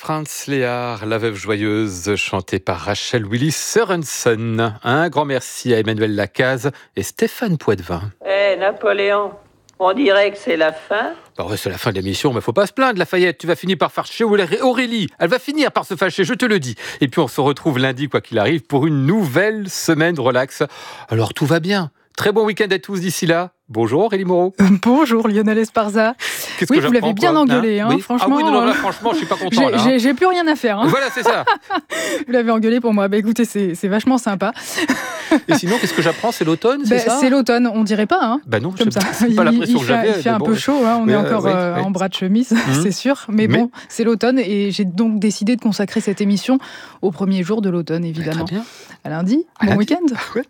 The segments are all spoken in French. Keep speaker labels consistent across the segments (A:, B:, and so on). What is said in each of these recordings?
A: Franz Léard, La Veuve Joyeuse, chantée par Rachel Willis Sørensen. Un grand merci à Emmanuel Lacaze et Stéphane Poitvin.
B: Napoléon, on dirait que c'est la fin.
A: Bah ouais, c'est la fin de l'émission, mais faut pas se plaindre, Lafayette. Tu vas finir par fâcher Aurélie. Elle va finir par se fâcher, je te le dis. Et puis on se retrouve lundi, quoi qu'il arrive, pour une nouvelle semaine relax. Alors tout va bien. Très bon week-end à tous d'ici là. Bonjour Aurélie Moreau.
C: Bonjour Lionel Esparza. Oui, vous l'avez bien engueulé, hein,
A: oui.
C: franchement.
A: Ah oui, non, là, franchement, je suis pas content.
C: J'ai plus rien à faire. Hein.
A: Voilà, c'est ça.
C: Vous l'avez engueulé pour moi. Bah écoutez, c'est vachement sympa.
A: Et sinon, qu'est-ce que j'apprends? C'est l'automne, c'est ça?
C: C'est l'automne, on dirait pas. Hein,
A: bah non,
C: comme ça.
A: C'est pas l'impression que j'avais.
C: Il fait un peu chaud, hein, on est encore en bras de chemise, c'est sûr. Mais bon, c'est l'automne et j'ai donc décidé de consacrer cette émission au premier jour de l'automne, évidemment.
A: Très bien.
C: À lundi, bon week-end.
A: Ouais.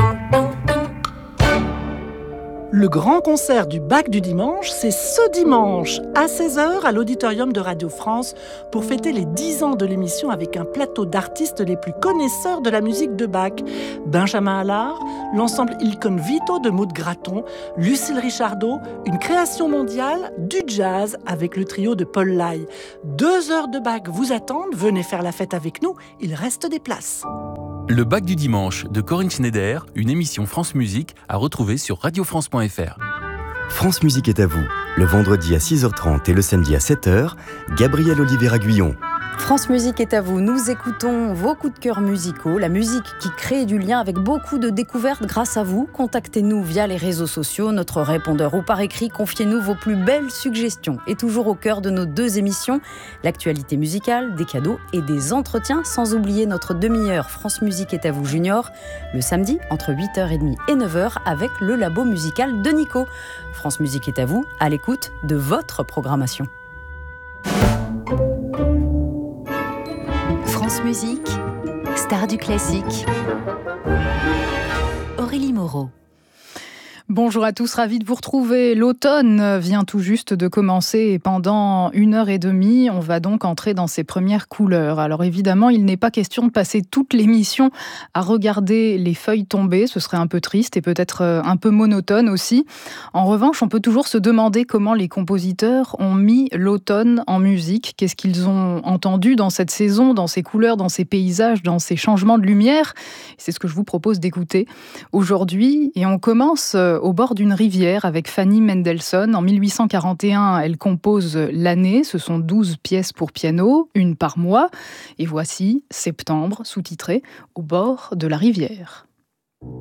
D: Le grand concert du Bac du dimanche, c'est ce dimanche à 16h à l'Auditorium de Radio France pour fêter les 10 ans de l'émission avec un plateau d'artistes les plus connaisseurs de la musique de Bach. Benjamin Allard, l'ensemble Il Con Vito de Maud Graton, Lucille Richardot, une création mondiale du jazz avec le trio de Paul Lai. 2 heures de Bach vous attendent, venez faire la fête avec nous, il reste des places.
E: Le Bac du dimanche de Corinne Schneider, une émission France Musique à retrouver sur radiofrance.fr.
F: France Musique est à vous, le vendredi à 6h30 et le samedi à 7h, Gabriel Oliveira-Guyon.
G: France Musique est à vous, nous écoutons vos coups de cœur musicaux, la musique qui crée du lien avec beaucoup de découvertes grâce à vous. Contactez-nous via les réseaux sociaux, notre répondeur ou par écrit, confiez-nous vos plus belles suggestions. Et toujours au cœur de nos 2 émissions, l'actualité musicale, des cadeaux et des entretiens, sans oublier notre demi-heure France Musique est à vous Junior, le samedi entre 8h30 et 9h avec le labo musical de Nico. France Musique est à vous, à l'écoute de votre programmation.
H: France Musique, star du classique. Aurélie Moreau.
C: Bonjour à tous, ravi de vous retrouver. L'automne vient tout juste de commencer et pendant 1h30, on va donc entrer dans ses premières couleurs. Alors évidemment, il n'est pas question de passer toute l'émission à regarder les feuilles tomber, ce serait un peu triste et peut-être un peu monotone aussi. En revanche, on peut toujours se demander comment les compositeurs ont mis l'automne en musique. Qu'est-ce qu'ils ont entendu dans cette saison, dans ces couleurs, dans ces paysages, dans ces changements de lumière? C'est ce que je vous propose d'écouter aujourd'hui et on commence au bord d'une rivière avec Fanny Mendelssohn. En 1841, elle compose l'année. Ce sont 12 pièces pour piano, une par mois. Et voici Septembre, sous-titré Au bord de la rivière.